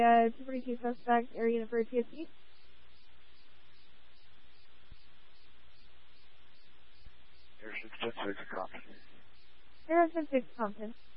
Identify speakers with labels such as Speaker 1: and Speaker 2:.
Speaker 1: 242 suspect, area unit for TSC.
Speaker 2: 0610 Compton.
Speaker 1: 076 Compton.